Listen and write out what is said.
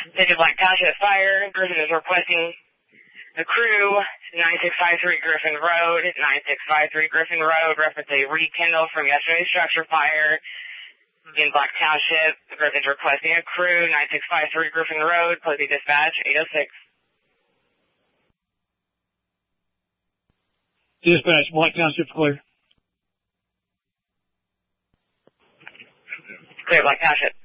City of Black Township Fire. Griffin is requesting the crew, 9653 Griffin Road, 9653 Griffin Road, reference a rekindle from yesterday's structure fire in Black Township. Griffin's requesting a crew, 9653 Griffin Road, closing dispatch, 806. Dispatch, Black Township clear. Clear, Black Township.